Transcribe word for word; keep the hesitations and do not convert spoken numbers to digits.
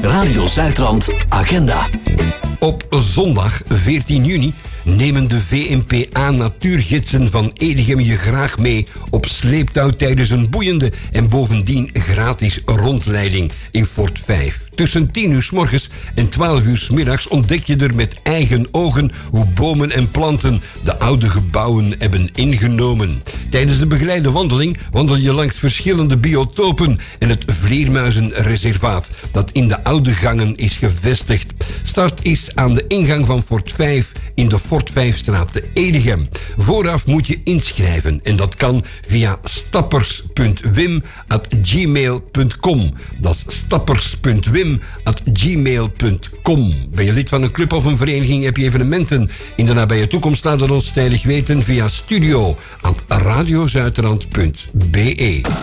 Radio Zuidrand Agenda. Op zondag veertien juni nemen de V N P A natuurgidsen van Edegem je graag mee op sleeptouw tijdens een boeiende en bovendien gratis rondleiding in Fort vijf. Tussen tien uur 's morgens en twaalf uur 's middags ontdek je er met eigen ogen hoe bomen en planten de oude gebouwen hebben ingenomen. Tijdens de begeleide wandeling wandel je langs verschillende biotopen en het vleermuizenreservaat dat in de oude gangen is gevestigd. Start is aan de ingang van Fort vijf in de Fort vijfstraat te Edegem. Vooraf moet je inschrijven en dat kan via stappers punt wim at gmail punt com. Dat is stappers punt wim at gmail punt com. Ben je lid van een club of een vereniging, heb je evenementen in de nabije toekomst, laat het ons tijdig weten via studio at radiozuidrand punt be.